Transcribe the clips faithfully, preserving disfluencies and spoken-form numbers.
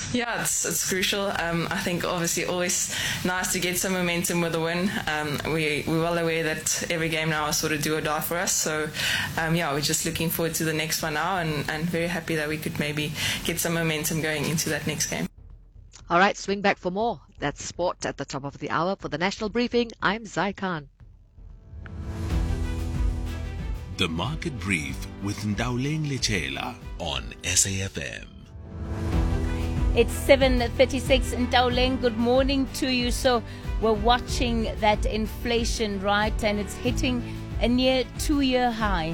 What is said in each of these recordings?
Yeah, it's it's crucial. Um, I think obviously always nice to get some momentum with a win. Um, we we're well aware that every game now is sort of do or die for us. So um, yeah, we're just looking forward to the next one now, and, and very happy that we could maybe get some momentum going into that next game. All right, swing back for more. That's sport at the top of the hour. For the national briefing, I'm Zai Khan. The Market Brief with Ndauleng Lechela on S A F M. It's seven thirty-six in Ndauleng. Good morning to you. So we're watching that inflation, right? And it's hitting a near two-year high.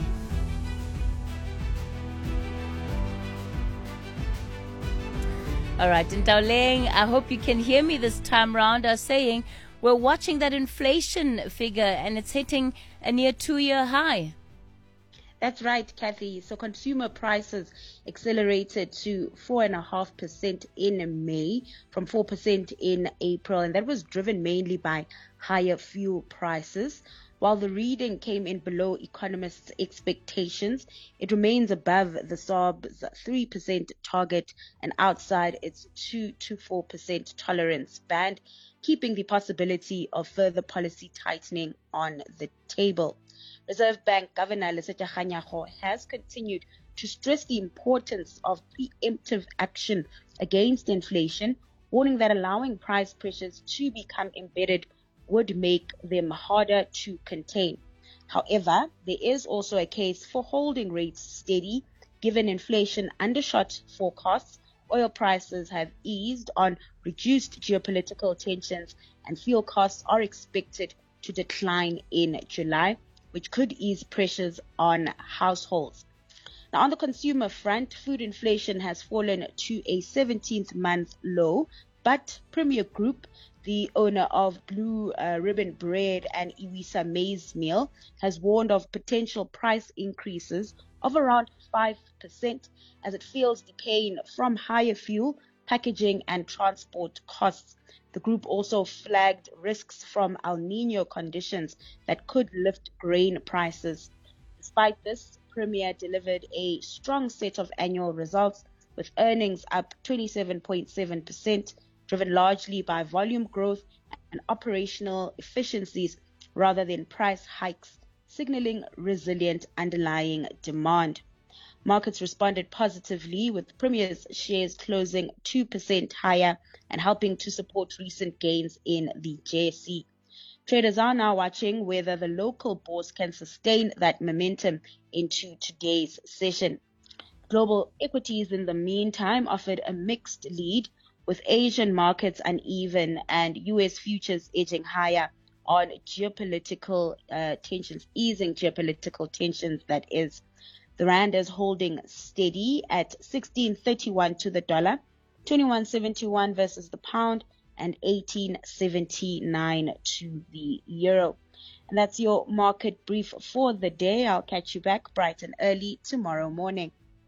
All right, in Ndauleng, I hope you can hear me this time round. I was saying we're watching that inflation figure and it's hitting a near two-year high. That's right, Kathy. So consumer prices accelerated to four point five percent in May from four percent in April, and that was driven mainly by higher fuel prices. While the reading came in below economists' expectations, it remains above the S A R B's three percent target and outside its two to four percent tolerance band, keeping the possibility of further policy tightening on the table. Reserve Bank Governor Lesetja Kganyago has continued to stress the importance of preemptive action against inflation, warning that allowing price pressures to become embedded would make them harder to contain. However, there is also a case for holding rates steady, given inflation undershot forecasts, oil prices have eased on reduced geopolitical tensions, and fuel costs are expected to decline in July, which could ease pressures on households. Now, on the consumer front, food inflation has fallen to a seventeenth month low, but Premier Group, the owner of Blue uh, Ribbon Bread and Iwisa Maize Meal, has warned of potential price increases of around five percent as it feels the pain from higher fuel, packaging and transport costs. The group also flagged risks from El Nino conditions that could lift grain prices. Despite this, Premier delivered a strong set of annual results, with earnings up twenty-seven point seven percent, driven largely by volume growth and operational efficiencies rather than price hikes, signaling resilient underlying demand. Markets responded positively, with Premier's shares closing two percent higher and helping to support recent gains in the J S E. Traders are now watching whether the local bourse can sustain that momentum into today's session. Global equities, in the meantime, offered a mixed lead, with Asian markets uneven and U S futures edging higher on geopolitical uh, tensions, easing geopolitical tensions, that is. The rand is holding steady at sixteen thirty-one to the dollar, twenty-one seventy-one versus the pound, and eighteen seventy-nine to the euro. And that's your market brief for the day. I'll catch you back bright and early tomorrow morning.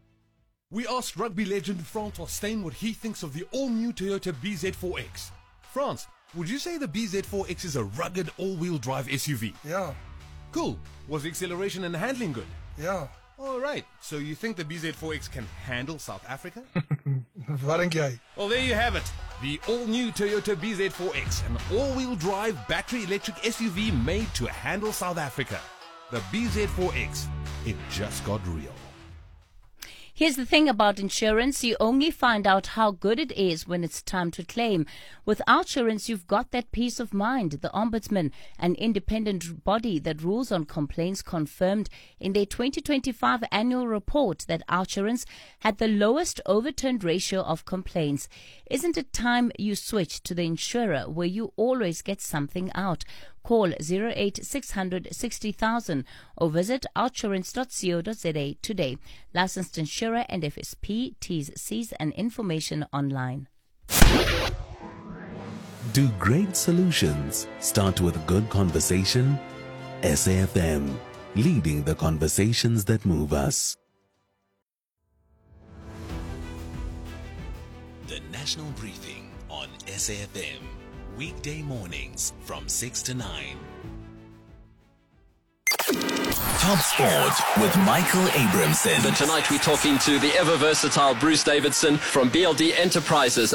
We asked rugby legend Francois Steyn what he thinks of the all-new Toyota B Z four X. France, would you say the B Z four X is a rugged all-wheel drive S U V? Yeah. Cool. Was the acceleration and handling good? Yeah. All right. So you think the B Z four X can handle South Africa? Wat dink jy? Well, there you have it. The all-new Toyota B Z four X, an all-wheel drive battery electric S U V made to handle South Africa. The B Z four X, it just got real. Here's the thing about insurance. You only find out how good it is when it's time to claim. With Outsurance, you've got that peace of mind. The Ombudsman, an independent body that rules on complaints, confirmed in their twenty twenty-five annual report that Outsurance had the lowest overturned ratio of complaints. Isn't it time you switch to the insurer where you always get something out? Call zero eight six hundred sixty thousand or visit outsurance dot co dot za today. Licensed insurer and F S P, T's, C's and information online. Do great solutions start with good conversation? S A F M, leading the conversations that move us. The National Briefing on S A F M. Weekday mornings from six to nine. Top Sport with Michael Abramson. And tonight we're talking to the ever versatile Bruce Davidson from B L D Enterprises.